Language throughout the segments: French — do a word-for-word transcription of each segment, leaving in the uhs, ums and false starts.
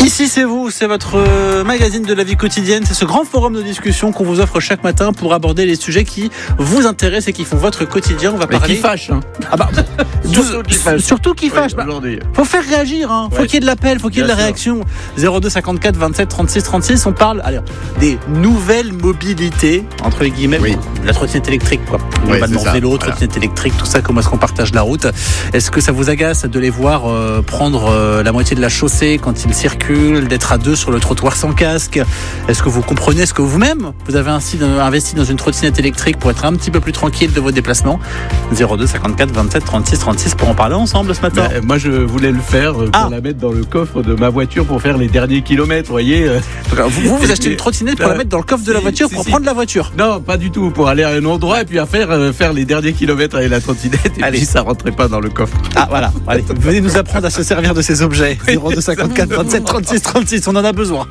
Ici c'est vous, c'est votre euh, magazine de la vie quotidienne, c'est ce grand forum de discussion qu'on vous offre chaque matin pour aborder les sujets qui vous intéressent et qui font votre quotidien. On va Mais parler. qui fâche, hein. Ah bah, Surtout qui fâche. Surtout qui fâche. Oui, Bah, aujourd'hui. faut faire réagir, hein. Faut Ouais. qu'il y ait de l'appel, faut qu'il y ait de la Bien sûr. réaction. zéro deux cinquante-quatre vingt-sept trente-six trente-six. On parle allez, des nouvelles mobilités entre guillemets, Oui. la trottinette électrique, quoi. Ouais, Globalement, c'est ça. vélo, Voilà. trottinette électrique, tout ça. Comment est-ce qu'on partage la route? Est-ce que ça vous agace de les voir euh, prendre euh, la moitié de la chaussée quand ils circulent, d'être à deux sur le trottoir sans casque? Est-ce que vous comprenez ce que vous-même vous avez ainsi investi dans une trottinette électrique pour être un petit peu plus tranquille de vos déplacements? zéro deux cinquante-quatre vingt-sept trente-six trente-six pour en parler ensemble ce matin. Bah, moi, je voulais le faire euh, pour Ah. la mettre dans le coffre de ma voiture pour faire les derniers kilomètres, vous voyez. euh. Vous, vous, vous achetez une trottinette pour Euh, la mettre dans le coffre de la si, voiture si, pour si. prendre la voiture. Non, pas du tout. Pour aller à un endroit et puis à faire, euh, faire les derniers kilomètres avec la trottinette. Et Allez. puis ça rentrait pas dans le coffre. Ah voilà, allez, venez nous apprendre à se servir de ces objets. zéro deux cinquante-quatre vingt-sept trente-six trente-six, on en a besoin.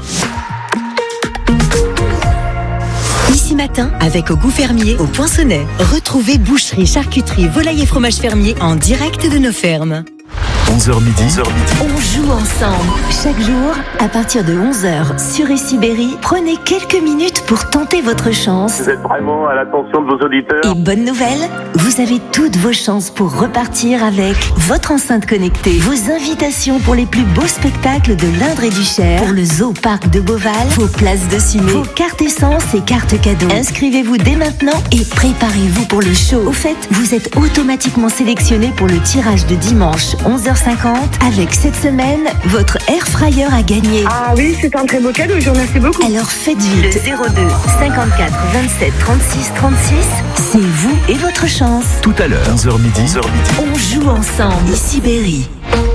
Ici Matin, avec Au Goût Fermier, au Poinçonnet. Retrouvez boucherie, charcuterie, volaille et fromage fermier en direct de nos fermes. onze heures midi, onze heures midi. On joue ensemble. Chaque jour, à partir de onze heures, sur Issy-Berry, prenez quelques minutes pour tenter votre chance. Vous êtes vraiment à l'attention de vos auditeurs. Et bonne nouvelle, vous avez toutes vos chances pour repartir avec votre enceinte connectée, vos invitations pour les plus beaux spectacles de l'Indre et du Cher, pour le Zoo Parc de Beauval, vos places de ciné, vos cartes essence et cartes cadeaux. Inscrivez-vous dès maintenant et préparez-vous pour le show. Au fait, vous êtes automatiquement sélectionné pour le tirage de dimanche onze heures cinquante avec cette semaine votre air fryer à gagner. Ah oui, c'est un très beau cadeau, je vous remercie beaucoup. Alors faites vite. Le zéro deux cinquante-quatre vingt-sept trente-six trente-six, c'est vous et votre chance. Tout à l'heure, onze heures midi, onze heures midi. On joue ensemble. Issy-Berry.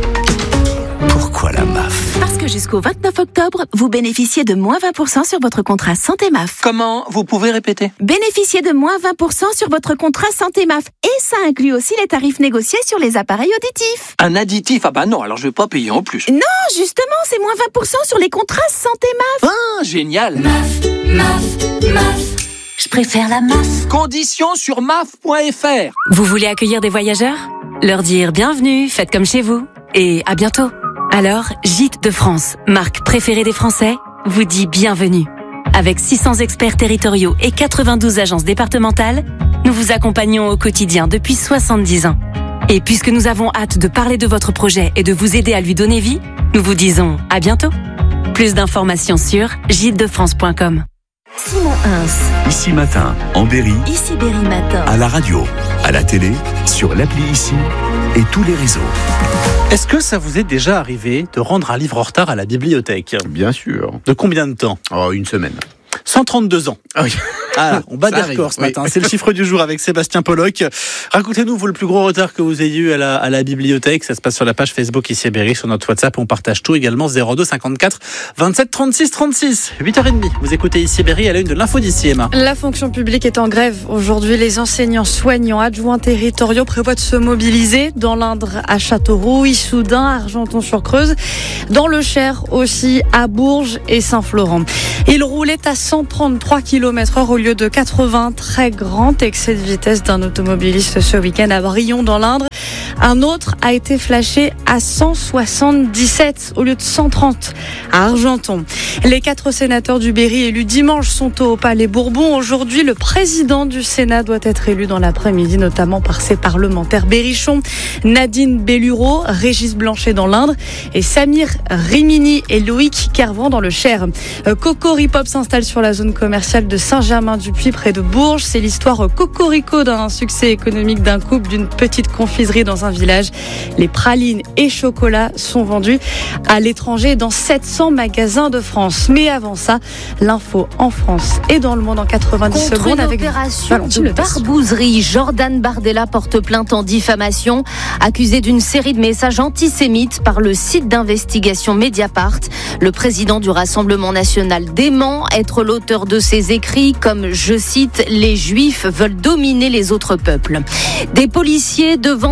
Pourquoi la M A F? Parce que jusqu'au vingt-neuf octobre, vous bénéficiez de moins vingt pour cent sur votre contrat Santé M A F. Comment? Vous pouvez répéter? Bénéficiez de moins vingt pour cent sur votre contrat Santé M A F. Et ça inclut aussi les tarifs négociés sur les appareils auditifs. Un additif? Ah bah non, alors je vais pas payer en plus. Non, justement, c'est moins vingt pour cent sur les contrats Santé M A F. Ah, génial! M A F, M A F, M A F. Je préfère la M A F. Conditions sur M A F point F R. Vous voulez accueillir des voyageurs? Leur dire bienvenue, faites comme chez vous. Et à bientôt. Alors, Gîtes de France, marque préférée des Français, vous dit bienvenue. Avec six cents experts territoriaux et quatre-vingt-douze agences départementales, nous vous accompagnons au quotidien depuis soixante-dix ans. Et puisque nous avons hâte de parler de votre projet et de vous aider à lui donner vie, nous vous disons à bientôt. Plus d'informations sur gîtes de france point com. Simon Hins, Ici Matin, en Berry, Issy-Berry Matin. à la radio, à la télé, sur l'appli Ici et tous les réseaux. Est-ce que ça vous est déjà arrivé de rendre un livre en retard à la bibliothèque? Bien sûr. De combien de temps? Oh, une semaine. cent trente-deux ans. Ah oui. Ah, on bat Ça des arrive, records ce oui. matin. C'est le chiffre du jour avec Sébastien Pollock. Racontez-nous, vous, le plus gros retard que vous ayez eu à la, à la bibliothèque. Ça se passe sur la page Facebook Issy-Berry, sur notre WhatsApp. On partage tout également. zéro deux cinquante-quatre vingt-sept trente-six trente-six. huit heures trente. Vous écoutez Issy-Berry à la une de l'info d'ici, Emma. La fonction publique est en grève. Aujourd'hui, les enseignants, soignants, adjoints territoriaux prévoient de se mobiliser dans l'Indre, à Châteauroux, Issoudun, Argenton-sur-Creuse, dans le Cher aussi, à Bourges et Saint-Florent. Il roulait à cent trente-trois kilomètres heure au lieu de quatre-vingts. Très grand excès de vitesse d'un automobiliste ce week-end à Brion dans l'Indre. Un autre a été flashé à cent soixante-dix-sept au lieu de cent trente à Argenton. Les quatre sénateurs du Berry élus dimanche sont au Palais Bourbon. Aujourd'hui, le président du Sénat doit être élu dans l'après-midi, notamment par ses parlementaires Berrichon, Nadine Bellureau, Régis Blanchet dans l'Indre et Samir Rimini et Loïc Kervran dans le Cher. Cocoripo s'installe sur la zone commerciale de Saint-Germain-du-Puy près de Bourges. C'est l'histoire cocorico d'un succès économique d'un couple d'une petite confiserie dans un village. Les pralines et chocolats sont vendus à l'étranger dans sept cents magasins de France. Mais avant ça, l'info en France et dans le monde en quatre-vingt-dix Contre secondes une avec opération Valentine de Lepers. barbouzerie, Jordan Bardella porte plainte en diffamation, accusé d'une série de messages antisémites par le site d'investigation Mediapart. Le président du Rassemblement national dément être l'auteur de ces écrits comme, je cite, « Les Juifs veulent dominer les autres peuples ». Des policiers devant des lycées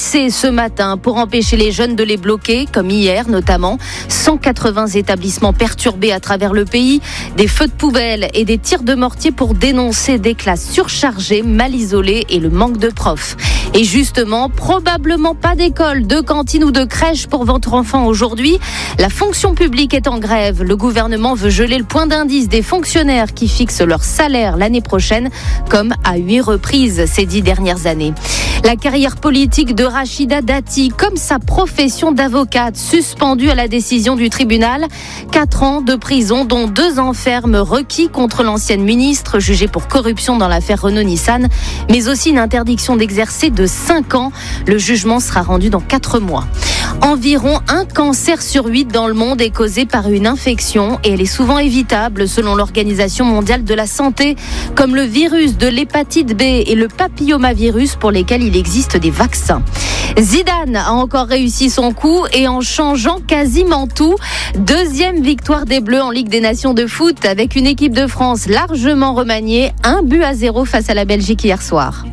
lycées ce matin pour empêcher les jeunes de les bloquer, comme hier notamment. cent quatre-vingts établissements perturbés à travers le pays, des feux de poubelle et des tirs de mortier pour dénoncer des classes surchargées, mal isolées et le manque de profs. Et justement, probablement pas d'école, de cantine ou de crèche pour votre enfant aujourd'hui. La fonction publique est en grève. Le gouvernement veut geler le point d'indice des fonctionnaires qui fixent leur salaire l'année prochaine, comme à huit reprises ces dix dernières années. La carrière politique de Rachida Dati, comme sa profession d'avocate, suspendue à la décision du tribunal. Quatre ans de prison, dont deux ans ferme requis contre l'ancienne ministre, jugée pour corruption dans l'affaire Renault-Nissan, mais aussi une interdiction d'exercer de cinq ans. Le jugement sera rendu dans quatre mois. Environ un cancer sur huit dans le monde est causé par une infection et elle est souvent évitable selon l'Organisation mondiale de la santé, comme le virus de l'hépatite B et le papillomavirus pour lesquels il existe des vaccins. Zidane a encore réussi son coup et en changeant quasiment tout. Deuxième victoire des Bleus en Ligue des Nations de foot avec une équipe de France largement remaniée. Un but à zéro face à la Belgique hier soir.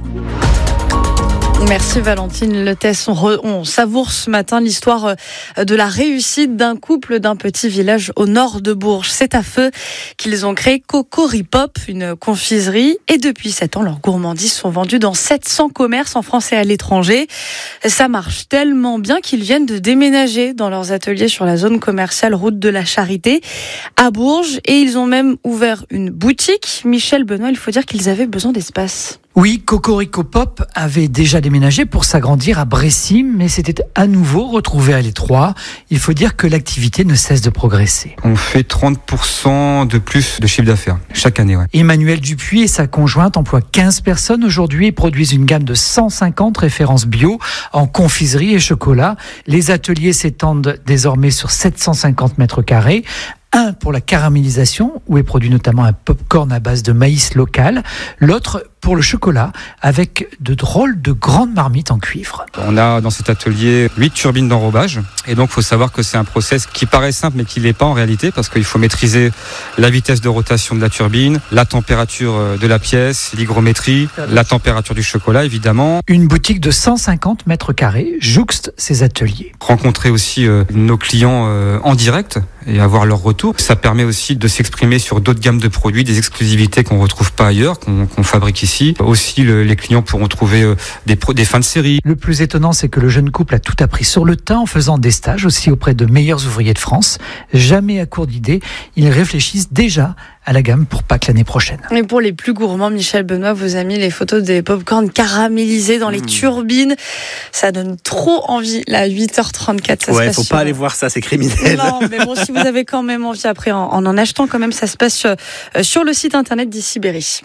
Merci Valentine Letès. On, re, on savoure ce matin l'histoire de la réussite d'un couple d'un petit village au nord de Bourges. C'est à Feu qu'ils ont créé Cocoripop, une confiserie. Et depuis sept ans, leurs gourmandises sont vendues dans sept cents commerces en France et à l'étranger. Ça marche tellement bien qu'ils viennent de déménager dans leurs ateliers sur la zone commerciale route de la Charité à Bourges. Et ils ont même ouvert une boutique. Michel Benoît, il faut dire qu'ils avaient besoin d'espace. Oui, Cocoripop avait déjà déménagé pour s'agrandir à Brécy, mais s'était à nouveau retrouvé à l'étroit. Il faut dire que l'activité ne cesse de progresser. On fait trente pour cent de plus de chiffre d'affaires chaque année. Ouais. Emmanuel Dupuis et sa conjointe emploient quinze personnes aujourd'hui et produisent une gamme de cent cinquante références bio en confiserie et chocolat. Les ateliers s'étendent désormais sur sept cent cinquante mètres carrés. Un pour la caramélisation, où est produit notamment un pop-corn à base de maïs local. L'autre pour le chocolat, avec de drôles de grandes marmites en cuivre. On a dans cet atelier huit turbines d'enrobage. Et donc, il faut savoir que c'est un process qui paraît simple, mais qui ne l'est pas en réalité, parce qu'il faut maîtriser la vitesse de rotation de la turbine, la température de la pièce, l'hygrométrie, la température du chocolat, évidemment. Une boutique de cent cinquante mètres carrés jouxte ces ateliers. Rencontrer aussi euh, nos clients euh, en direct et avoir leur retour. Ça permet aussi de s'exprimer sur d'autres gammes de produits, des exclusivités qu'on ne retrouve pas ailleurs, qu'on, qu'on fabrique ici. Aussi, le, les clients pourront trouver euh, des, des fins de série. Le plus étonnant, c'est que le jeune couple a tout appris sur le tas en faisant des stages aussi auprès de meilleurs ouvriers de France. Jamais à court d'idées, ils réfléchissent déjà à la gamme pour Pâques l'année prochaine. Et pour les plus gourmands, Michel Benoît vous a mis les photos des pop-corn caramélisés dans les mmh. turbines. Ça donne trop envie, là, à huit heures trente-quatre. Ça ouais, se passe faut sur... pas aller voir ça, c'est criminel. Non, mais bon, si vous avez quand même envie après, en en, en achetant quand même, ça se passe sur, euh, sur le site internet d'Ici Berry.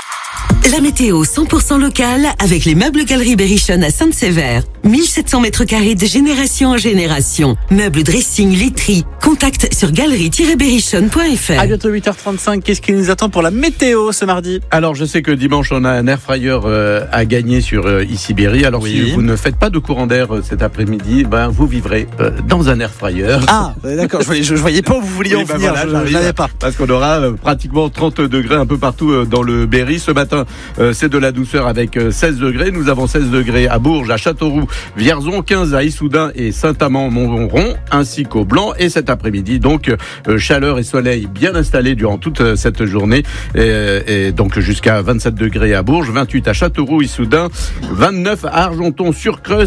La météo cent pour cent locale avec les meubles Galerie Berrichon à Sainte-Sévère. mille sept cents mètres carrés de génération en génération. Meubles, dressing, literie. Contact sur galerie tiret berrichon point f r. À bientôt huit heures trente-cinq. Qu'est-ce qui nous attend pour la météo ce mardi ? Alors, je sais que dimanche, on a un air fryer euh, à gagner sur euh, Ici Berry. Alors, oui. si vous ne faites pas de courant d'air euh, cet après-midi, ben, vous vivrez euh, dans un air fryer. Ah, d'accord. Je voyais, je voyais pas où vous vouliez oui, en ben venir. Voilà, je n'avais pas. Parce qu'on aura euh, pratiquement trente degrés un peu partout euh, dans le Berry. Ce matin, euh, c'est de la douceur avec euh, seize degrés. Nous avons seize degrés à Bourges, à Châteauroux, Vierzon, quinze à Issoudun et Saint-Amand-Montrond, ainsi qu'au Blanc. Et cet après-midi, donc, euh, chaleur et soleil bien installés durant toute euh, cette journée. Et, et donc, jusqu'à vingt-sept degrés à Bourges, vingt-huit à Châteauroux, Issoudun, vingt-neuf à Argenton-sur-Creuse.